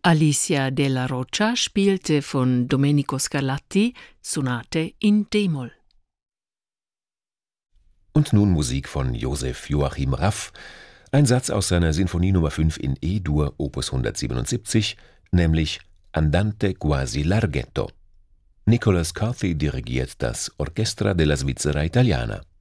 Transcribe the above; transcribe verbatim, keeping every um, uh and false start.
Alicia Della Rocha spielte von Domenico Scarlatti Sonate in d-Moll. Und nun Musik von Josef Joachim Raff, ein Satz aus seiner Sinfonie Nummer fünf in E-Dur, Opus hundertsiebenundsiebzig, nämlich Andante quasi larghetto. Nicholas Carthy dirigiert das Orchestra della Svizzera Italiana.